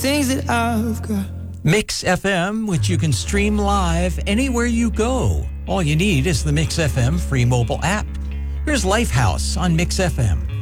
things that I've got. Mix FM, which you can stream live anywhere you go. All you need is the Mix FM free mobile app. Here's Lifehouse on Mix FM.